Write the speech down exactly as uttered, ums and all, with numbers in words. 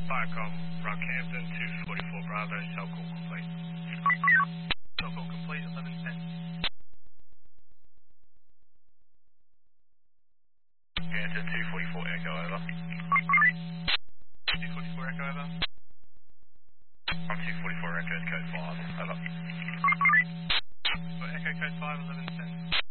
Firecom, Rockhampton, two forty-four Bravo, cell call complete. Cell call complete, eleven ten. Hampton, two forty-four Echo, over. two forty-four Echo, over. I'm two forty-four Echo, code five, over. For Echo code five, eleven ten.